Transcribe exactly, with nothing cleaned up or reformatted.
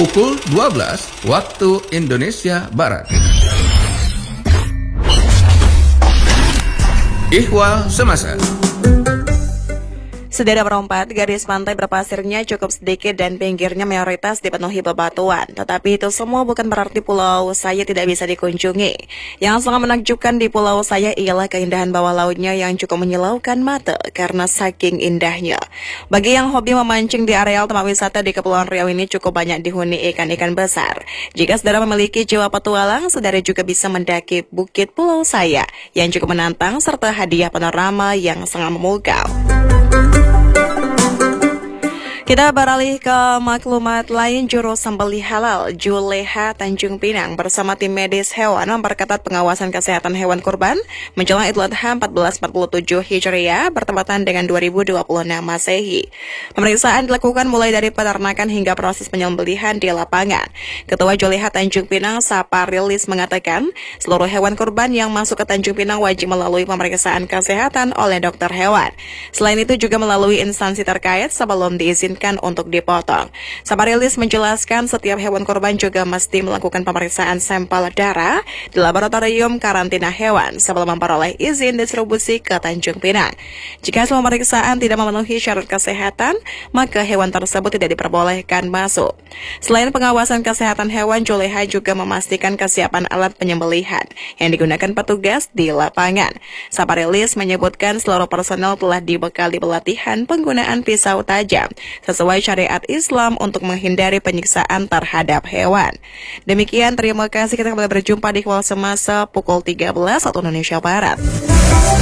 pukul dua belas waktu Indonesia Barat. Ihwal Semasa. Sedara perempat, garis pantai berpasirnya cukup sedikit dan pinggirnya mayoritas dipenuhi bebatuan. Tetapi itu semua bukan berarti pulau saya tidak bisa dikunjungi. Yang sangat menakjubkan di pulau saya ialah keindahan bawah lautnya yang cukup menyilaukan mata karena saking indahnya. Bagi yang hobi memancing di areal tempat wisata di Kepulauan Riau ini cukup banyak dihuni ikan-ikan besar. Jika saudara memiliki jiwa petualang, saudara juga bisa mendaki Bukit Pulau Saya yang cukup menantang serta hadiah panorama yang sangat memukau. Kita beralih ke maklumat lain. Juru sembelih halal Juleha Tanjung Pinang bersama tim medis hewan memperketat pengawasan kesehatan hewan kurban menjelang Idul Adha seribu empat ratus empat puluh tujuh Hijriah bertepatan dengan dua ribu dua puluh enam Masehi. Pemeriksaan dilakukan mulai dari peternakan hingga proses penyembelihan di lapangan. Ketua Juleha Tanjung Pinang Sapa Rilis mengatakan seluruh hewan kurban yang masuk ke Tanjung Pinang wajib melalui pemeriksaan kesehatan oleh dokter hewan. Selain itu juga melalui instansi terkait sebelum diizinkan untuk dipotong. Sabarilis menjelaskan setiap hewan kurban juga mesti melakukan pemeriksaan sampel darah di laboratorium karantina hewan sebelum memperoleh izin distribusi ke Tanjung Pinang. Jika selama pemeriksaan tidak memenuhi syarat kesehatan, maka hewan tersebut tidak diperbolehkan masuk. Selain pengawasan kesehatan hewan, Juleha juga memastikan kesiapan alat penyembelihan yang digunakan petugas di lapangan. Sabarilis menyebutkan seluruh personel telah dibekali pelatihan penggunaan pisau tajam sesuai syariat Islam untuk menghindari penyiksaan terhadap hewan. Demikian, terima kasih. Kita kembali berjumpa di Ihwal Semasa pukul tiga belas waktu Indonesia Barat.